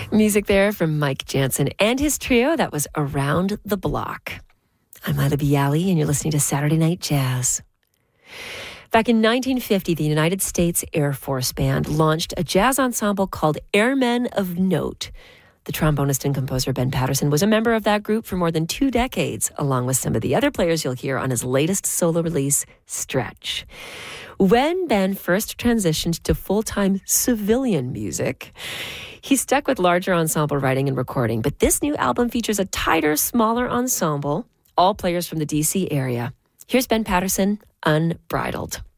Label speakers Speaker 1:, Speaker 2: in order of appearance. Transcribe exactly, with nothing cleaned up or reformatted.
Speaker 1: Music there from Mike Jansen and his trio. That was Around the Block. I'm Lila Bialy, and you're listening to Saturday Night Jazz. Back in nineteen fifty, the United States Air Force Band launched a jazz ensemble called Airmen of Note. The trombonist and composer Ben Patterson was a member of that group for more than two decades, along with some of the other players you'll hear on his latest solo release, Stretch. When Ben first transitioned to full-time civilian music, he stuck with larger ensemble writing and recording, but this new album features a tighter, smaller ensemble, all players from the D C area. Here's Ben Patterson, Unbridled.